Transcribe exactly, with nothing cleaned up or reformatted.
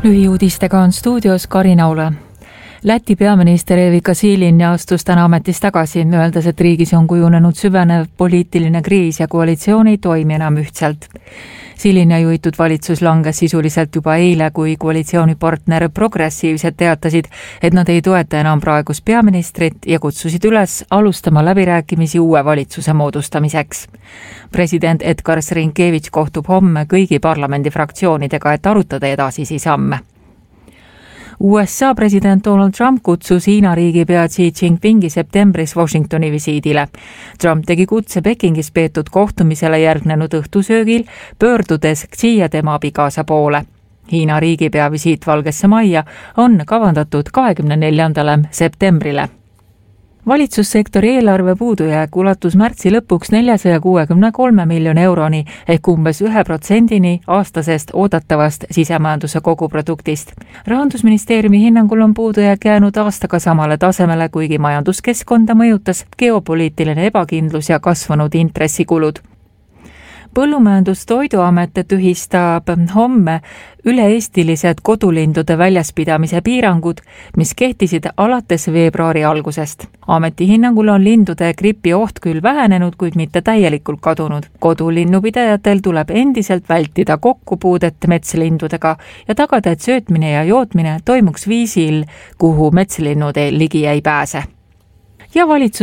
Lühiuudistega on stuudios Karin Aula. Läti peaminister Evika Silin astus täna ametis tagasi, öeldes, et riigis on kujunenud süvenev poliitiline kriis ja koalitsioon ei toimi enam ühtselt. Silina juhitud valitsus langes sisuliselt juba eile, kui koalitsioonipartner progressiivsed teatasid, et nad ei toeta enam praegust peaministrit ja kutsusid üles alustama läbirääkimisi uue valitsuse moodustamiseks. President Edgar Rinkevich kohtub homme kõigi parlamendifraktsioonidega, et arutada edasisi samme. U S A president Donald Trump kutsus Hiina riigipea Xi Jinpingi septembris Washingtoni visiidile. Trump tegi kutse Pekingis peetud kohtumisele järgnenud õhtusöögil, pöördudes Xi ja tema abikaasa poole. Hiina riigipea visiit Valgesse Majja on kavandatud kahekümne neljandale septembrile. Valitsussektori eelarve puudujääk ulatus märtsi lõpuks neljasaja kuuekümne kolme miljoni euroni ehk umbes ühe protsendini aastasest oodatavast sisemajanduse koguproduktist. Rahandusministeeriumi hinnangul on puudujääk jäänud aastaga samale tasemele, kuigi majanduskeskkonda mõjutas geopoliitiline ebakindlus ja kasvanud intressikulud. Põllumajandustoiduamet tühistab homme üle-eestilised kodulindude väljaspidamise piirangud, mis kehtisid alates veebruari algusest. Ameti hinnangul on lindude gripi oht küll vähenenud, kuid mitte täielikult kadunud. Kodulinnupidajatel tuleb endiselt vältida kokkupuudet metslindudega ja tagada, et söötmine ja jootmine toimuks viisil, kuhu metslinnud ligi ei pääse. Ja valitsus